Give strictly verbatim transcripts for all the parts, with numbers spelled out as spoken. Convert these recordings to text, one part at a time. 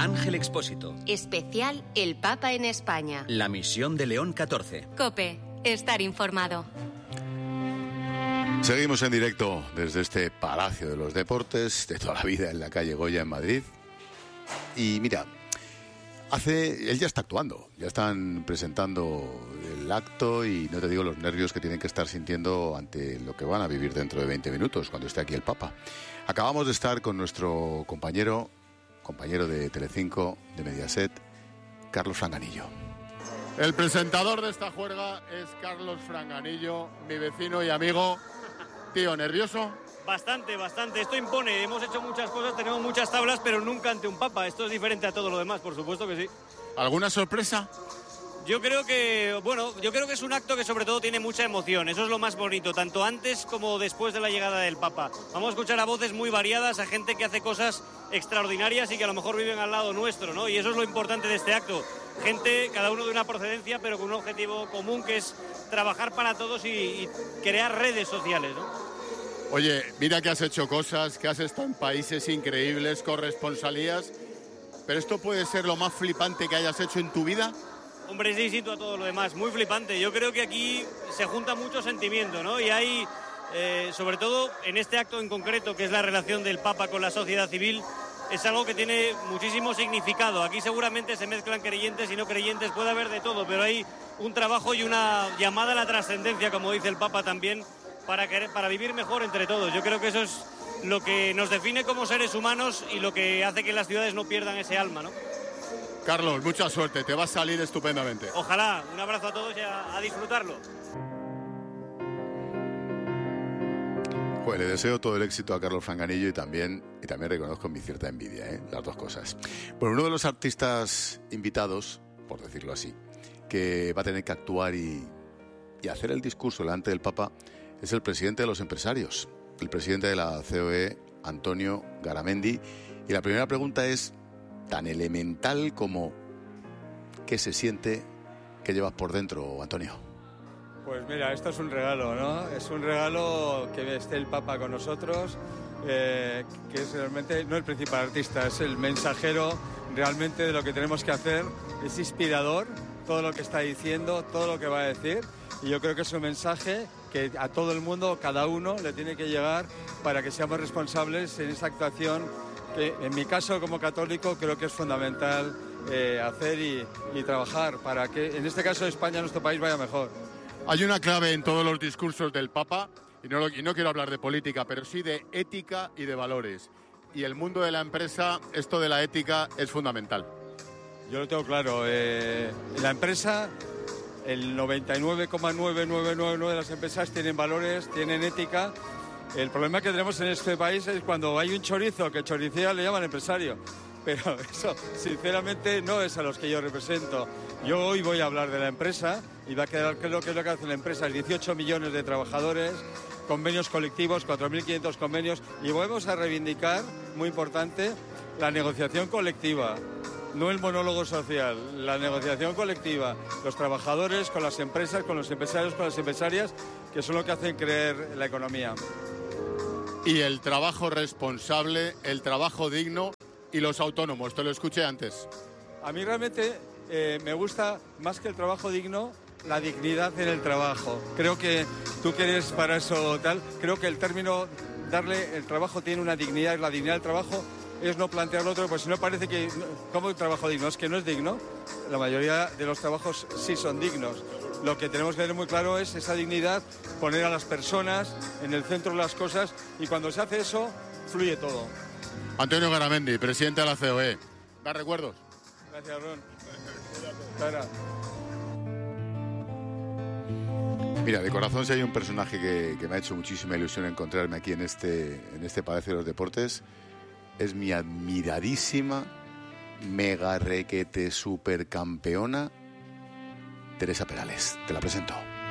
Ángel Expósito. Especial El Papa en España. La misión de León catorce. COPE. Estar informado. Seguimos en directo desde este Palacio de los Deportes de toda la vida en la calle Goya en Madrid. Y mira, hace él ya está actuando, ya están presentando el acto y no te digo los nervios que tienen que estar sintiendo ante lo que van a vivir dentro de veinte minutos cuando esté aquí el Papa. Acabamos de estar con nuestro compañero, compañero de Telecinco, de Mediaset, Carlos Franganillo. El presentador de esta juerga es Carlos Franganillo, mi vecino y amigo. Tío, ¿nervioso? Bastante, bastante. Esto impone. Hemos hecho muchas cosas, tenemos muchas tablas, pero nunca ante un papa. Esto es diferente a todo lo demás, por supuesto que sí. ¿Alguna sorpresa? Yo creo que, bueno, yo creo que es un acto que sobre todo tiene mucha emoción. Eso es lo más bonito, tanto antes como después de la llegada del Papa. Vamos a escuchar a voces muy variadas, a gente que hace cosas extraordinarias y que a lo mejor viven al lado nuestro, ¿no? Y eso es lo importante de este acto. Gente, cada uno de una procedencia, pero con un objetivo común que es trabajar para todos y, y crear redes sociales, ¿no? Oye, mira que has hecho cosas, que has estado en países increíbles, corresponsalías, pero esto puede ser lo más flipante que hayas hecho en tu vida. Hombre, es distinto a todo lo demás, muy flipante. Yo creo que aquí se junta mucho sentimiento, ¿no? Y hay, eh, sobre todo en este acto en concreto, que es la relación del Papa con la sociedad civil, es algo que tiene muchísimo significado. Aquí seguramente se mezclan creyentes y no creyentes, puede haber de todo, pero hay un trabajo y una llamada a la trascendencia, como dice el Papa también, para, querer, para vivir mejor entre todos. Yo creo que eso es lo que nos define como seres humanos y lo que hace que las ciudades no pierdan ese alma, ¿no? Carlos, mucha suerte, te va a salir estupendamente. Ojalá, un abrazo a todos y a, a disfrutarlo. Pues le deseo todo el éxito a Carlos Franganillo y también, y también reconozco mi cierta envidia, ¿eh? Las dos cosas. Bueno, uno de los artistas invitados, por decirlo así, que va a tener que actuar y, y hacer el discurso delante del Papa es el presidente de los empresarios, el presidente de la C O E, Antonio Garamendi. Y la primera pregunta es tan elemental como ¿qué se siente? ¿Qué llevas por dentro, Antonio? Pues mira, esto es un regalo, ¿no? Es un regalo que esté el Papa con nosotros, eh, que es realmente no el principal artista, es el mensajero realmente de lo que tenemos que hacer. Es inspirador todo lo que está diciendo, todo lo que va a decir, y yo creo que es un mensaje que a todo el mundo, cada uno, le tiene que llegar para que seamos responsables en esta actuación que en mi caso como católico creo que es fundamental eh, hacer y, y trabajar para que en este caso España, nuestro país, vaya mejor. Hay una clave en todos los discursos del Papa, y no, lo, y no quiero hablar de política, pero sí de ética y de valores. Y el mundo de la empresa, esto de la ética es fundamental. Yo lo tengo claro, eh, la empresa, el noventa y nueve coma nueve nueve nueve nueve de las empresas tienen valores, tienen ética. El problema que tenemos en este país es cuando hay un chorizo, que choricea le llaman empresario. Pero eso, sinceramente, no es a los que yo represento. Yo hoy voy a hablar de la empresa y va a quedar claro qué es lo que hace la empresa. dieciocho millones de trabajadores, convenios colectivos, cuatro mil quinientos convenios. Y vamos a reivindicar, muy importante, la negociación colectiva. No el monólogo social, la negociación colectiva. Los trabajadores con las empresas, con los empresarios, con las empresarias, que son lo que hacen creer la economía. Y el trabajo responsable, el trabajo digno y los autónomos. Te lo escuché antes. A mí realmente eh, me gusta más que el trabajo digno, la dignidad en el trabajo. Creo que tú que eres para eso tal, creo que el término darle el trabajo tiene una dignidad, la dignidad del trabajo es no plantearlo otro, pues si no parece que, ¿cómo el trabajo digno? Es que no es digno. La mayoría de los trabajos sí son dignos. Lo que tenemos que tener muy claro es esa dignidad, poner a las personas en el centro de las cosas, y cuando se hace eso, fluye todo. Antonio Garamendi, presidente de la C O E. ¿Da recuerdos? Gracias, Ron. Para. Mira, de corazón, si hay un personaje que, que me ha hecho muchísima ilusión encontrarme aquí en este, en este Palacio de los Deportes, es mi admiradísima, mega requete supercampeona, Teresa Perales. Te la presento.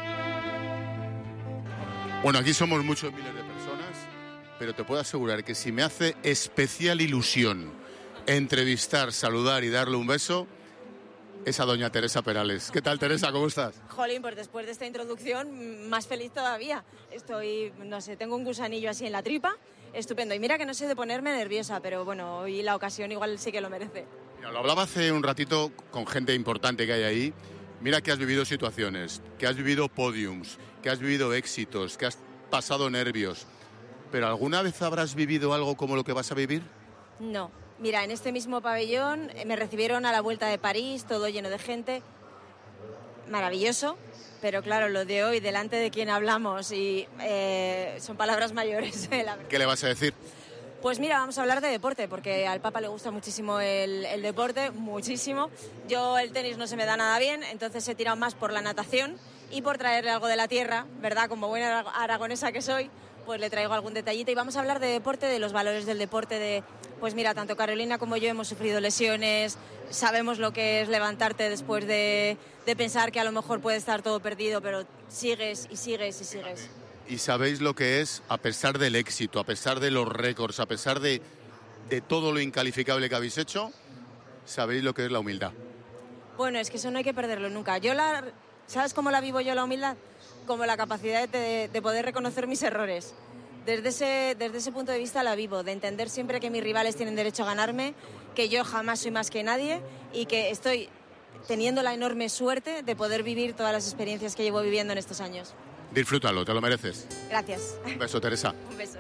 Bueno, aquí somos muchos miles de personas, pero te puedo asegurar que si me hace especial ilusión entrevistar, saludar y darle un beso, es a doña Teresa Perales. ¿Qué tal, Teresa? ¿Cómo estás? Jolín, pues después de esta introducción, más feliz todavía. Estoy, no sé, tengo un gusanillo así en la tripa. Estupendo. Y mira que no sé de ponerme nerviosa, pero bueno, hoy la ocasión igual sí que lo merece. Mira, lo hablaba hace un ratito con gente importante que hay ahí. Mira que has vivido situaciones, que has vivido podiums, que has vivido éxitos, que has pasado nervios. ¿Pero alguna vez habrás vivido algo como lo que vas a vivir? No. Mira, en este mismo pabellón me recibieron a la vuelta de París, todo lleno de gente. Maravilloso. Pero claro, lo de hoy, delante de quien hablamos, y eh, son palabras mayores. Eh, la verdad. ¿Qué le vas a decir? Pues mira, vamos a hablar de deporte, porque al Papa le gusta muchísimo el, el deporte, muchísimo. Yo el tenis no se me da nada bien, entonces he tirado más por la natación y por traerle algo de la tierra, ¿verdad? Como buena aragonesa que soy, pues le traigo algún detallito. Y vamos a hablar de deporte, de los valores del deporte, de, pues mira, tanto Carolina como yo hemos sufrido lesiones, sabemos lo que es levantarte después de, de pensar que a lo mejor puede estar todo perdido, pero sigues y sigues y sigues. Y sabéis lo que es, a pesar del éxito, a pesar de los récords, a pesar de, de todo lo incalificable que habéis hecho, sabéis lo que es la humildad. Bueno, es que eso no hay que perderlo nunca. Yo la, ¿sabes cómo la vivo yo la humildad? Como la capacidad de, de poder reconocer mis errores. Desde ese, desde ese punto de vista la vivo, de entender siempre que mis rivales tienen derecho a ganarme, que yo jamás soy más que nadie y que estoy teniendo la enorme suerte de poder vivir todas las experiencias que llevo viviendo en estos años. Disfrútalo, te lo mereces. Gracias. Un beso, Teresa. Un beso.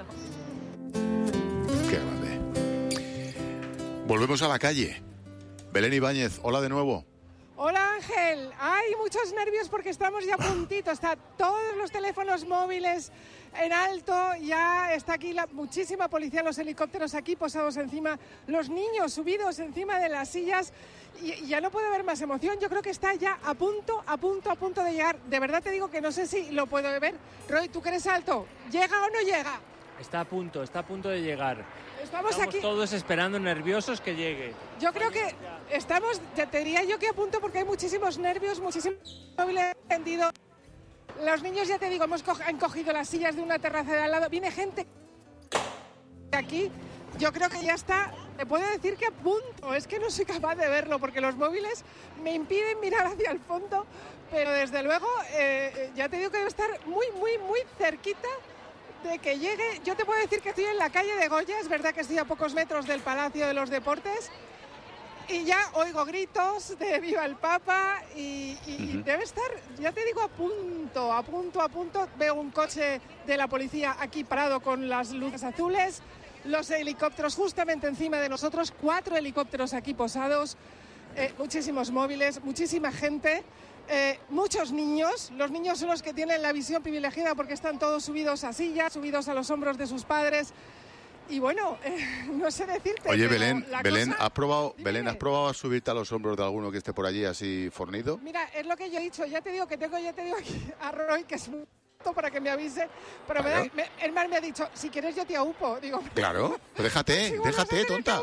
Qué grande. Volvemos a la calle. Belén Ibáñez, hola de nuevo. Hola Ángel, hay muchos nervios porque estamos ya a puntito, está todos los teléfonos móviles en alto, ya está aquí la, muchísima policía, los helicópteros aquí posados encima, los niños subidos encima de las sillas y, y ya no puedo ver más emoción. Yo creo que está ya a punto, a punto, a punto de llegar. De verdad te digo que no sé si lo puedo ver. Roy, tú que eres alto, ¿llega o no llega? Está a punto, está a punto de llegar. Estamos, Estamos aquí todos esperando, nerviosos que llegue. Yo creo que estamos, ya te diría yo que a punto porque hay muchísimos nervios, muchísimos móviles encendidos. Los niños, ya te digo, hemos co- han cogido las sillas de una terraza de al lado. Viene gente aquí. Yo creo que ya está. Te puedo decir que a punto. Es que no soy capaz de verlo porque los móviles me impiden mirar hacia el fondo. Pero desde luego, eh, ya te digo que debe estar muy, muy, muy cerquita de que llegue. Yo te puedo decir que estoy en la calle de Goya. Es verdad que estoy a pocos metros del Palacio de los Deportes. Y ya oigo gritos de ¡Viva el Papa! Y, y uh-huh. debe estar, ya te digo, a punto, a punto, a punto. Veo un coche de la policía aquí parado con las luces azules, los helicópteros justamente encima de nosotros, cuatro helicópteros aquí posados, eh, muchísimos móviles, muchísima gente, eh, muchos niños. Los niños son los que tienen la visión privilegiada porque están todos subidos a sillas, subidos a los hombros de sus padres. Y bueno, eh, no sé decirte. Oye, Belén, Belén, cosa... ¿has probado, Dime. Belén, ¿has probado a subirte a los hombros de alguno que esté por allí así fornido? Mira, es lo que yo he dicho. Ya te digo que tengo, ya te digo aquí a Roy, que es muy para que me avise. Pero claro. me da, me, el mar me ha dicho, si quieres yo te aupo. Digo, claro, pero déjate, si déjate, tonta.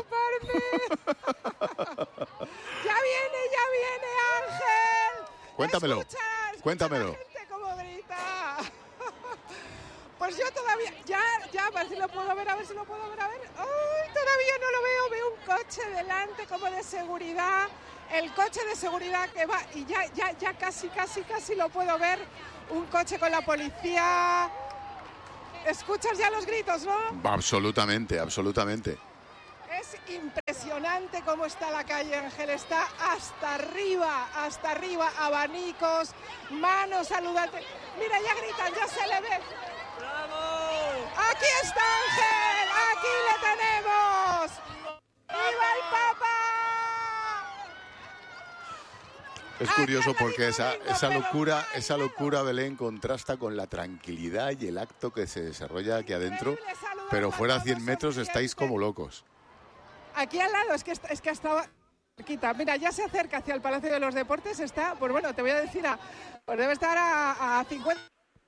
Ya viene, ya viene, Ángel. Cuéntamelo, escucha, escucha cuéntamelo. La gente cómo grita. Pues yo todavía, ya, ya, a ver si lo puedo ver, a ver si lo puedo ver, a ver. ¡Ay, todavía no lo veo! Veo un coche delante como de seguridad, el coche de seguridad que va, y ya, ya, ya casi, casi, casi lo puedo ver. Un coche con la policía. ¿Escuchas ya los gritos, no? Absolutamente, absolutamente. Es impresionante cómo está la calle, Ángel. Está hasta arriba, hasta arriba, abanicos, manos saludantes. Mira, ya gritan, ya se le ve. ¡Bravo! ¡Aquí está Ángel! ¡Aquí le tenemos! ¡Viva el Papa! Es curioso porque esa, esa locura, esa locura, Belén, contrasta con la tranquilidad y el acto que se desarrolla aquí adentro, pero fuera a cien metros estáis como locos. Aquí al lado, es que, es que estaba cerquita. Mira, ya se acerca hacia el Palacio de los Deportes, está, pues bueno, te voy a decir, a, pues debe estar a, a cincuenta.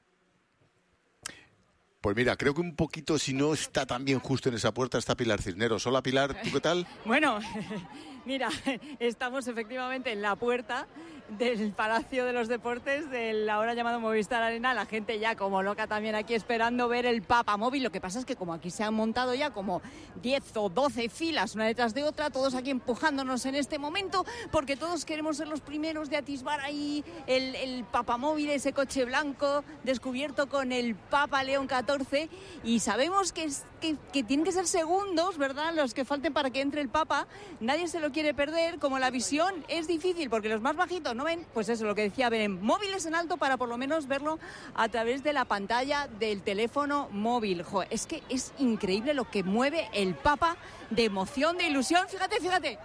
Pues mira, creo que un poquito, si no está tan bien justo en esa puerta, está Pilar Cisneros. Hola, Pilar, ¿tú qué tal? Bueno, mira, estamos efectivamente en la puerta del Palacio de los Deportes, del ahora llamado Movistar Arena, la gente ya como loca también aquí esperando ver el Papa Móvil. Lo que pasa es que como aquí se han montado ya como diez o doce filas una detrás de otra, todos aquí empujándonos en este momento, porque todos queremos ser los primeros de atisbar ahí el, el Papa Móvil, ese coche blanco descubierto con el Papa León catorce, y sabemos que, es, que, que tienen que ser segundos, ¿verdad?, los que falten para que entre el Papa. Nadie se lo quiere perder, como la visión es difícil porque los más bajitos no ven, pues eso, lo que decía, ven móviles en alto para por lo menos verlo a través de la pantalla del teléfono móvil. Jo, es que es increíble lo que mueve el Papa de emoción, de ilusión. Fíjate, fíjate.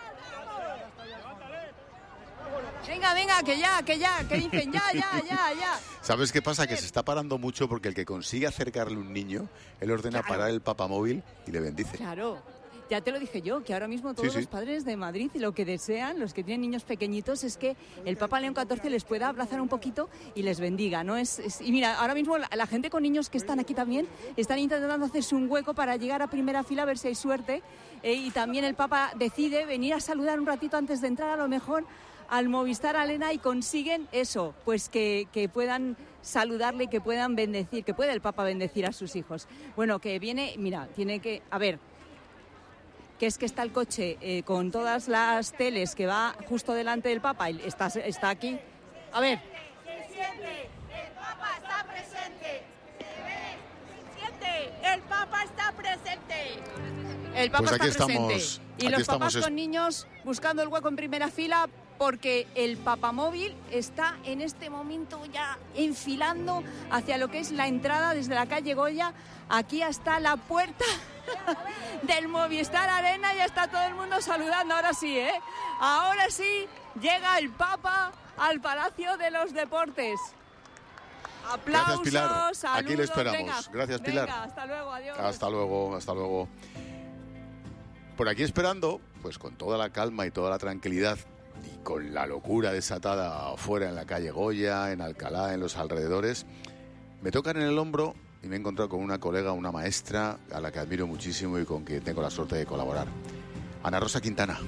Venga, venga, que ya, que ya, que dicen ya, ya, ya, ya. ¿Sabes qué pasa? Que se está parando mucho porque el que consigue acercarle un niño, él ordena Claro. parar el papamóvil y le bendice. Claro. Ya te lo dije yo, que ahora mismo todos Sí, sí. los padres de Madrid lo que desean, los que tienen niños pequeñitos, es que el Papa León catorce les pueda abrazar un poquito y les bendiga, ¿no? Es, es- y mira, ahora mismo la, la gente con niños que están aquí también están intentando hacerse un hueco para llegar a primera fila a ver si hay suerte. eh, y también el Papa decide venir a saludar un ratito antes de entrar a lo mejor al Movistar Arena y consiguen eso, pues que, que puedan saludarle, que puedan bendecir, que pueda el Papa bendecir a sus hijos. Bueno, que viene, mira, tiene que, a ver, que es que está el coche eh, con todas las teles que va justo delante del Papa, y está, está aquí. A ver. Se siente, el Papa está presente. Se ve, se siente, el Papa está presente. El Papa Pues aquí está presente. estamos, Y aquí los estamos papás es- con niños buscando el hueco en primera fila, porque el papamóvil está en este momento ya enfilando hacia lo que es la entrada desde la calle Goya, aquí hasta la puerta del Movistar Arena. Ya está todo el mundo saludando. Ahora sí, ¿eh? Ahora sí llega el Papa al Palacio de los Deportes. Aplausos, Gracias, Pilar. saludos. Aquí le esperamos. Venga, Gracias, Pilar. venga, hasta luego, adiós. Hasta luego, hasta luego. Por aquí esperando, pues con toda la calma y toda la tranquilidad y con la locura desatada afuera en la calle Goya, en Alcalá, en los alrededores, me tocan en el hombro y me he encontrado con una colega, una maestra a la que admiro muchísimo y con quien tengo la suerte de colaborar. Ana Rosa Quintana.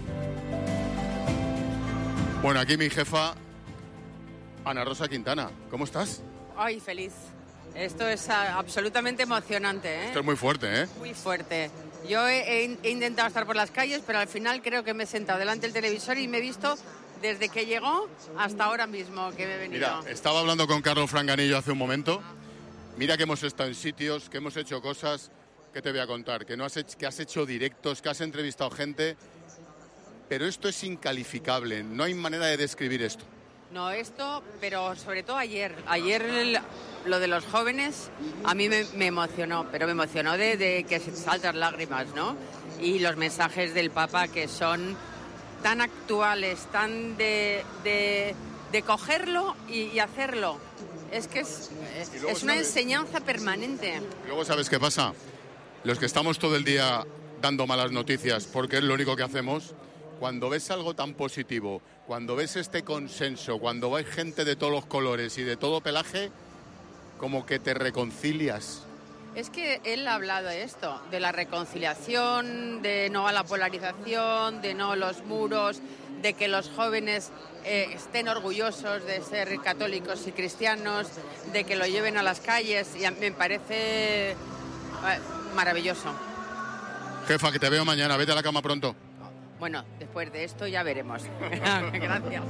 Bueno, aquí mi jefa, Ana Rosa Quintana. ¿Cómo estás? Ay, feliz. Esto es ah, absolutamente emocionante, ¿eh? Esto es muy fuerte, ¿eh? Muy fuerte. Yo he, he- he intentado estar por las calles, pero al final creo que me he sentado delante del televisor y me he visto desde que llegó hasta ahora mismo que me he venido. Mira, estaba hablando con Carlos Franganillo hace un momento. Mira que hemos estado en sitios, que hemos hecho cosas. ¿Qué te voy a contar? Que, no has hecho, que has hecho directos, que has entrevistado gente. Pero esto es incalificable. No hay manera de describir esto. No, esto, pero sobre todo ayer. Ayer el- lo de los jóvenes a mí me, me emocionó, pero me emocionó de, de que se saltan lágrimas, ¿no? Y los mensajes del Papa que son tan actuales, tan de, de, de cogerlo y, y hacerlo. Es que es, Y luego es una sabes- enseñanza permanente. Luego, ¿sabes qué pasa? Los que estamos todo el día dando malas noticias, porque es lo único que hacemos, cuando ves algo tan positivo, cuando ves este consenso, cuando ves gente de todos los colores y de todo pelaje, como que te reconcilias. Es que él ha hablado de esto, de la reconciliación, de no a la polarización, de no a los muros, de que los jóvenes eh, estén orgullosos de ser católicos y cristianos, de que lo lleven a las calles, y a- me parece eh, maravilloso. Jefa, que te veo mañana, vete a la cama pronto. Bueno, después de esto ya veremos. Gracias.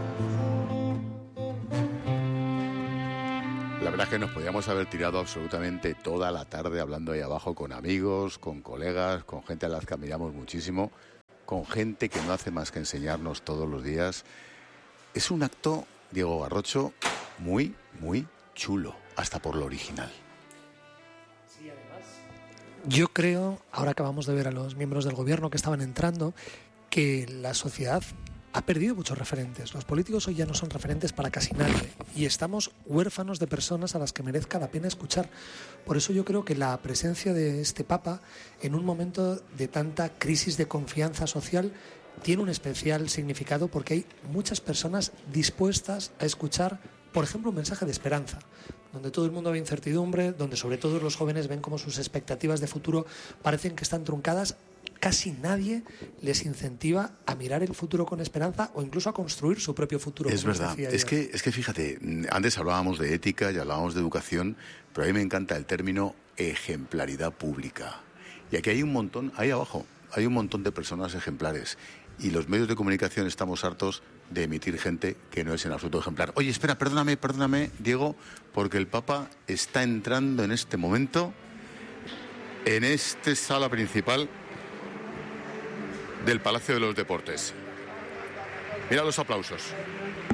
La verdad es que nos podíamos haber tirado absolutamente toda la tarde hablando ahí abajo con amigos, con colegas, con gente a las que admiramos muchísimo, con gente que no hace más que enseñarnos todos los días. Es un acto, Diego Garrocho, muy, muy chulo, hasta por lo original. Yo creo, ahora acabamos de ver a los miembros del gobierno que estaban entrando, que la sociedad ha perdido muchos referentes. Los políticos hoy ya no son referentes para casi nadie y estamos huérfanos de personas a las que merezca la pena escuchar. Por eso yo creo que la presencia de este Papa en un momento de tanta crisis de confianza social tiene un especial significado, porque hay muchas personas dispuestas a escuchar, por ejemplo, un mensaje de esperanza, donde todo el mundo ve incertidumbre, donde sobre todo los jóvenes ven como sus expectativas de futuro parecen que están truncadas. casi nadie les incentiva a mirar el futuro con esperanza o incluso a construir su propio futuro. Es verdad. Es que, es que fíjate, antes hablábamos de ética y hablábamos de educación, pero a mí me encanta el término ejemplaridad pública. Y aquí hay un montón, ahí abajo, hay un montón de personas ejemplares. Y los medios de comunicación estamos hartos de emitir gente que no es en absoluto ejemplar. Oye, espera, perdóname, perdóname, Diego, porque el Papa está entrando en este momento en esta sala principal del Palacio de los Deportes. Mira los aplausos.